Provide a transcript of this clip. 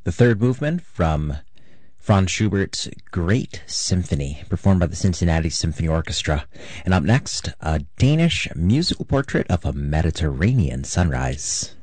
The third movement from Franz Schubert's Great Symphony, performed by the Cincinnati Symphony Orchestra. And up next, a Danish musical portrait of a Mediterranean sunrise.